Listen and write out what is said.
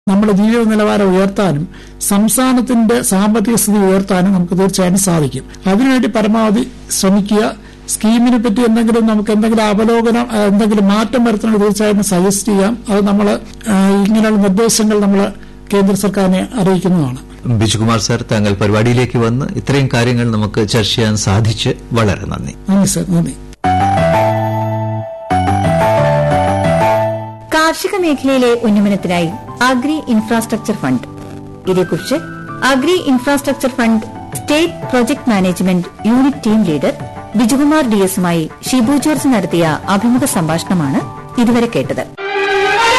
നമ്മുടെ ജീവിത നിലവാരം ഉയർത്താനും സംസ്ഥാനത്തിന്റെ സാമ്പത്തിക സ്ഥിതി ഉയർത്താനും നമുക്ക് തീർച്ചയായും സാധിക്കും. അതിനുവേണ്ടി പരമാവധി ശ്രമിക്കുക. സ്കീമിനെ പറ്റി നമുക്ക് എന്തെങ്കിലും അവലോകനം, എന്തെങ്കിലും മാറ്റം വരുത്തണമെങ്കിൽ തീർച്ചയായും സജസ്റ്റ് ചെയ്യാം. അത് നമ്മൾ ഇങ്ങനെയുള്ള നിർദ്ദേശങ്ങൾ നമ്മൾ കേന്ദ്ര സർക്കാരിനെ അറിയിക്കുന്നതാണ്. ബിജുകുമാർ സാർ, താങ്കൾ പരിപാടിയിലേക്ക് വന്ന് ഇത്രയും കാര്യങ്ങൾ നമുക്ക് ചർച്ച ചെയ്യാൻ സാധിച്ച് വളരെ നന്ദി. നന്ദി സർ, നന്ദി. കാർഷിക മേഖലയിലെ ഉന്നമനത്തിനായി അഗ്രി ഇൻഫ്രാസ്ട്രക്ചർ ഫണ്ട്. ഇതേക്കുറിച്ച് agri infrastructure fund state project management unit team leader Bijukumar DS യുമായി ഷിബു ജോർജ് നടത്തിയ അഭിമുഖ സംഭാഷണമാണ് ഇതുവരെ കേട്ടത്.